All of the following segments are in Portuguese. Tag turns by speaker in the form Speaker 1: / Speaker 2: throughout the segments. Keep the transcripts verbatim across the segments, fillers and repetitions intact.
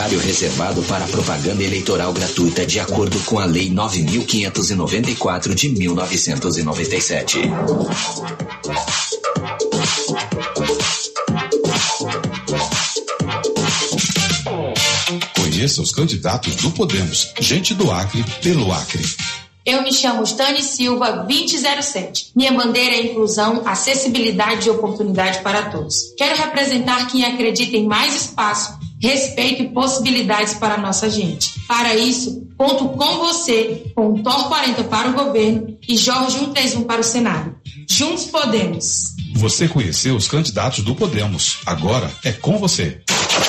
Speaker 1: Horário reservado para propaganda eleitoral gratuita de acordo com a Lei nove mil quinhentos e noventa e quatro de mil novecentos e noventa e sete.
Speaker 2: Conheça os candidatos do Podemos. Gente do Acre, pelo Acre.
Speaker 3: Eu me chamo Stani Silva, vinte zero sete. Minha bandeira é inclusão, acessibilidade e oportunidade para todos. Quero representar quem acredita em mais espaço, respeito e possibilidades para a nossa gente. Para isso, conto com você, com o T O R quarenta para o governo e Jorge cento e trinta e um para o Senado. Juntos podemos.
Speaker 2: Você conheceu os candidatos do Podemos. Agora é com você.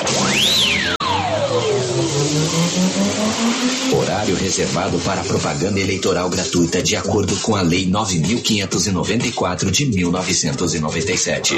Speaker 1: Horário reservado para propaganda eleitoral gratuita de acordo com a Lei nove mil quinhentos e noventa e quatro de mil novecentos e noventa e sete.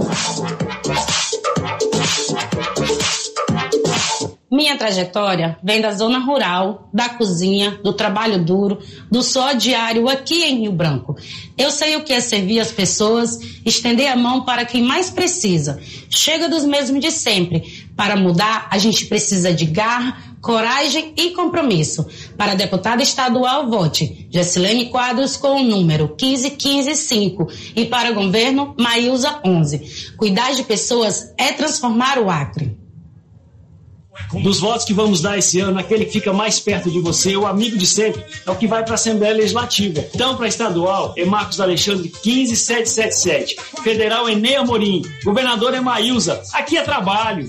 Speaker 4: Minha trajetória vem da zona rural, da cozinha, do trabalho duro, do suor diário aqui em Rio Branco. Eu sei o que é servir as pessoas, estender a mão para quem mais precisa. Chega dos mesmos de sempre. Para mudar, a gente precisa de garra, coragem e compromisso. Para deputada estadual, vote Gessilene Quadros com o número quinze quinze cinco e para governo, Maílza onze. Cuidar de pessoas é transformar o Acre.
Speaker 5: Dos votos que vamos dar esse ano, aquele que fica mais perto de você, o amigo de sempre, é o que vai para a Assembleia Legislativa. Então, para estadual, é Marcos Alexandre quinze sete sete sete. Federal é Ney Amorim. Governador é Maílza. Aqui é trabalho.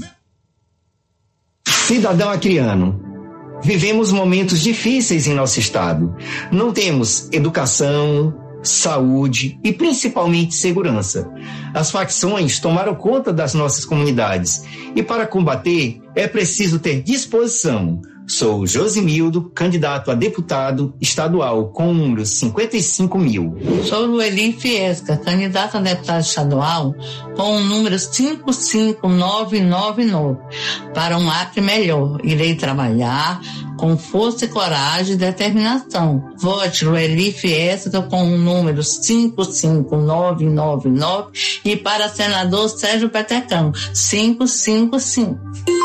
Speaker 6: Cidadão acreano, vivemos momentos difíceis em nosso estado. Não temos educação, saúde e principalmente segurança. As facções tomaram conta das nossas comunidades e para combater é preciso ter disposição. Sou Josimildo, candidato a deputado estadual com o número cinquenta e cinco mil.
Speaker 7: Sou Lueli Fiesca, candidata a deputado estadual com o número cinco cinco nove nove nove. Para um Acre melhor, irei trabalhar com força e coragem e determinação. Vote Lueli Fiesca com o número cinco cinco nove nove nove e para senador Sérgio Petecão, cinco cinco cinco.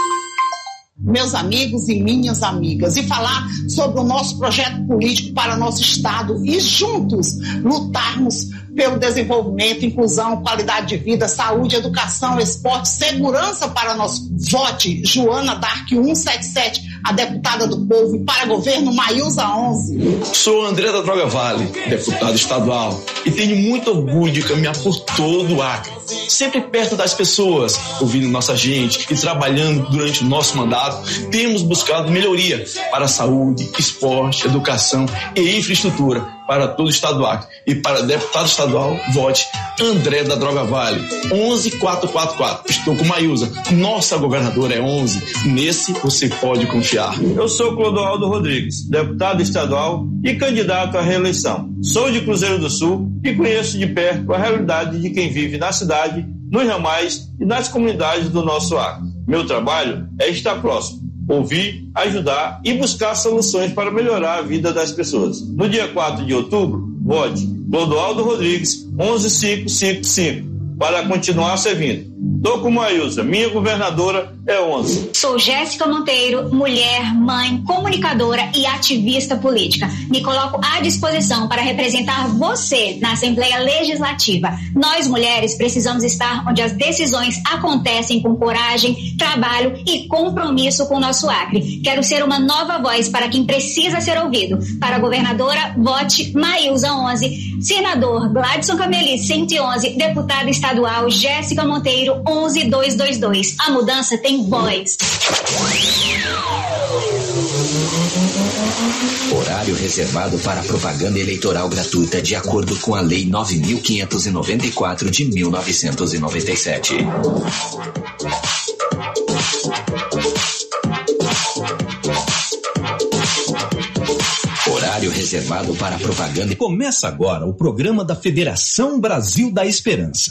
Speaker 8: Meus amigos e minhas amigas, e falar sobre o nosso projeto político para nosso estado e juntos lutarmos pelo desenvolvimento, inclusão, qualidade de vida, saúde, educação, esporte, segurança para nosso vote Joana Dark cento e setenta e sete, a deputada do povo, e para governo Maílza onze.
Speaker 9: Sou André da Droga Vale, deputado estadual, e tenho muito orgulho de caminhar por todo o Acre, sempre perto das pessoas, ouvindo nossa gente e trabalhando durante o nosso mandato. Temos buscado melhoria para a saúde, esporte, educação e infraestrutura para todo o estado do Acre. E para deputado estadual, vote André da Droga Vale, onze quatrocentos e quarenta e quatro. Estou com Maílza, nossa governadora é onze. Nesse você pode confiar.
Speaker 10: Eu sou Clodoaldo Rodrigues, deputado estadual e candidato à reeleição. Sou de Cruzeiro do Sul e conheço de perto a realidade de quem vive na cidade, nos ramais e nas comunidades do nosso Acre. Meu trabalho é estar próximo, ouvir, ajudar e buscar soluções para melhorar a vida das pessoas. No dia quatro de outubro, vote Clodoaldo Rodrigues, onze cinco cinco cinco, para continuar servindo. Estou com Maílza, minha governadora é onze.
Speaker 11: Sou Jéssica Monteiro, mulher, mãe, comunicadora e ativista política. Me coloco à disposição para representar você na Assembleia Legislativa. Nós, mulheres, precisamos estar onde as decisões acontecem com coragem, trabalho e compromisso com o nosso Acre. Quero ser uma nova voz para quem precisa ser ouvido. Para a governadora, vote Maílza onze. Senador Gladson Cameli, cento e onze. Deputada estadual Jéssica Monteiro, onze mil duzentos e vinte e dois. A mudança tem voz.
Speaker 1: Horário reservado para propaganda eleitoral gratuita de acordo com a Lei nove mil quinhentos e noventa e quatro de mil novecentos e noventa e sete. Horário reservado para propaganda.
Speaker 12: Começa agora o programa da Federação Brasil da Esperança.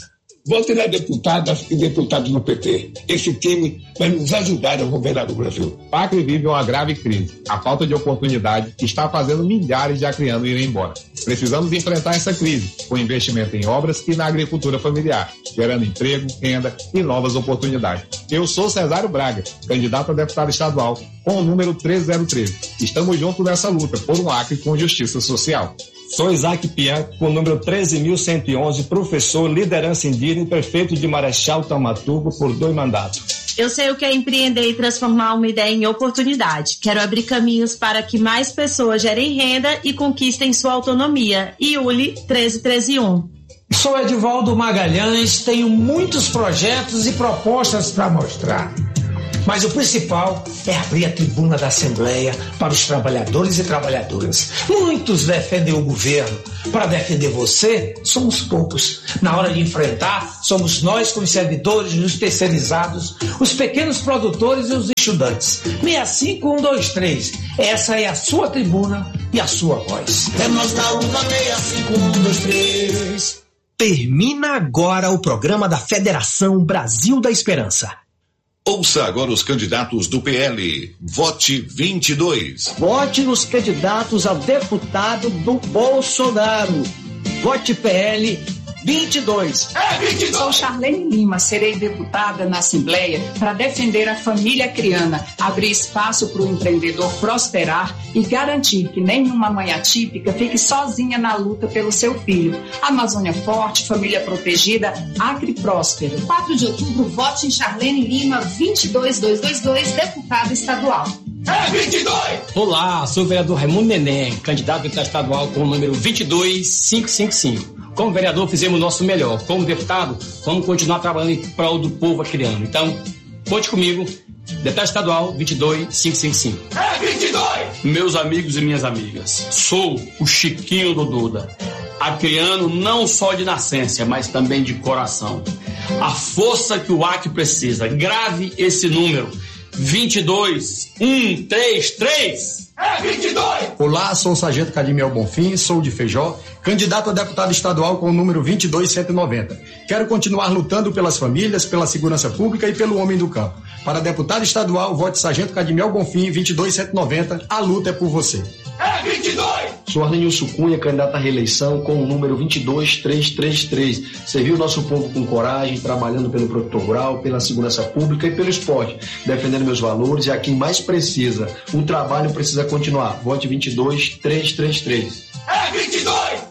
Speaker 12: Vote na deputada e deputados do P T. Esse time vai nos ajudar a governar o Brasil.
Speaker 13: O Acre vive uma grave crise. A falta de oportunidade está fazendo milhares de acreanos irem embora. Precisamos enfrentar essa crise com investimento em obras e na agricultura familiar, gerando emprego, renda e novas oportunidades. Eu sou Cesário Braga, candidato a deputado estadual com o número três zero três. Estamos juntos nessa luta por um Acre com justiça social.
Speaker 14: Sou Isaac Pian, com o número treze mil cento e onze, professor, liderança indígena e prefeito de Marechal Taumaturgo por dois mandatos.
Speaker 15: Eu sei o que é empreender e transformar uma ideia em oportunidade. Quero abrir caminhos para que mais pessoas gerem renda e conquistem sua autonomia. Iuli treze treze um.
Speaker 16: Sou Edivaldo Magalhães, tenho muitos projetos e propostas para mostrar. Mas o principal é abrir a tribuna da Assembleia para os trabalhadores e trabalhadoras. Muitos defendem o governo. Para defender você, somos poucos. Na hora de enfrentar, somos nós com os servidores, os terceirizados, os pequenos produtores e os estudantes. seis cinco um dois três. Essa é a sua tribuna e a sua voz.
Speaker 17: É nós na luta seis cinco um dois três. Termina agora o programa da Federação Brasil da Esperança.
Speaker 18: Ouça agora os candidatos do P L. Vote vinte e dois.
Speaker 19: Vote nos candidatos ao deputado do Bolsonaro. Vote P L vinte e dois.
Speaker 20: É vinte e dois. Sou Charlene Lima, serei deputada na Assembleia para defender a família acriana, abrir espaço para o empreendedor prosperar e garantir que nenhuma mãe atípica fique sozinha na luta pelo seu filho. Amazônia forte, família protegida, Acre próspero.
Speaker 21: quatro de outubro, vote em Charlene Lima, vinte e dois mil duzentos e vinte e dois, deputada estadual.
Speaker 20: É vinte e dois!
Speaker 22: Olá, sou o vereador Raimundo Neném, candidato a deputado estadual com o número vinte e dois mil quinhentos e cinquenta e cinco. Como vereador, fizemos o nosso melhor. Como deputado, vamos continuar trabalhando em prol do povo acriano. Então, conte comigo, deputado estadual vinte e dois mil quinhentos e cinquenta e cinco.
Speaker 20: É vinte e dois!
Speaker 23: Meus amigos e minhas amigas, sou o Chiquinho do Duda. Acriano não só de nascença, mas também de coração. A força que o Acre precisa. Grave esse número. vinte e dois mil cento e trinta e três.
Speaker 20: É vinte e dois!
Speaker 24: Olá, sou o Sargento Cadimiel Bonfim, sou de Feijó, candidato a deputado estadual com o número vinte e dois mil cento e noventa. Quero continuar lutando pelas famílias, pela segurança pública e pelo homem do campo. Para deputado estadual, vote Sargento Cadimiel Bonfim, vinte e dois mil cento e noventa. A luta é por você.
Speaker 20: É vinte e dois!
Speaker 25: Sou Arlenilson Cunha, candidato à reeleição com o número vinte e dois mil trezentos e trinta e três. Serviu o nosso povo com coragem, trabalhando pelo produtor rural, pela segurança pública e pelo esporte, defendendo meus valores e a quem mais precisa. O trabalho precisa continuar. Vote vinte e dois mil trezentos e trinta e três.
Speaker 20: É vinte e dois!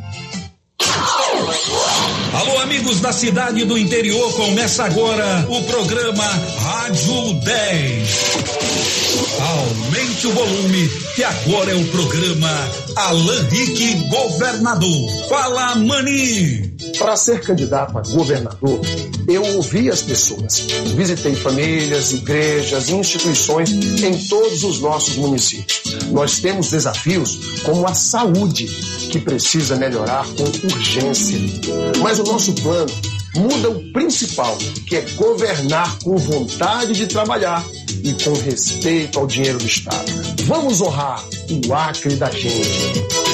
Speaker 26: Alô, amigos da cidade e do interior, começa agora o programa Rádio dez. Aumente o volume, que agora é o programa Alan Rick Governador. Fala, Mani!
Speaker 27: Para ser candidato a governador, eu ouvi as pessoas. Visitei famílias, igrejas e instituições em todos os nossos municípios. Nós temos desafios como a saúde, que precisa melhorar com urgência. Mas o nosso plano muda o principal, que é governar com vontade de trabalhar e com respeito ao dinheiro do Estado. Vamos honrar o Acre da gente.